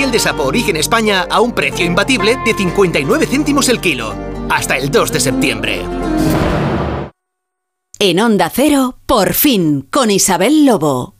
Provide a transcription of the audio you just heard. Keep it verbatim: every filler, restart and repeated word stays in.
miel de sapo Origen España a un precio imbatible de cincuenta y nueve céntimos el kilo. Hasta el dos de septiembre. En Onda Cero, Por fin, con Isabel Lobo.